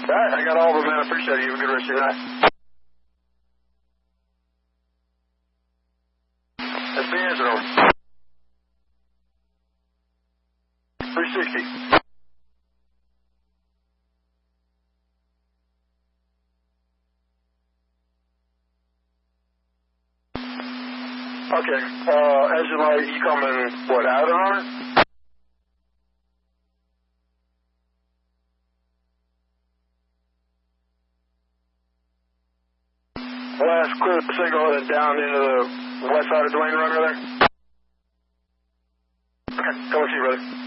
All right, I got all of them, man. I appreciate it. You have a good rest of your night. That's the answer. 360. Okay, Angela, you coming, what, out of the runner? Last clear the single and down into the west side of Dwayne Runner there. Okay, come with you, brother.